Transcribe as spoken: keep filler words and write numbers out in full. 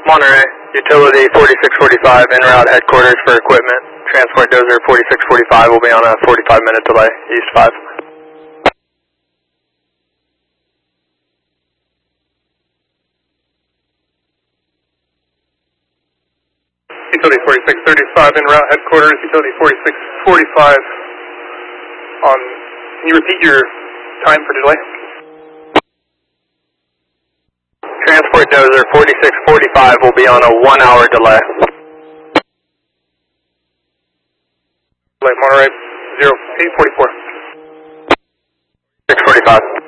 Monterey, utility forty-six forty-five, en route headquarters for equipment. Transport dozer forty-six forty-five will be on a forty-five minute delay, east five. Utility forty-six thirty-five, en route headquarters, utility forty-six forty-five. On, can you repeat your time for delay? Transport dozer forty-six forty-five will be on a one hour delay. Monterey, zero eight forty-four. six forty-five.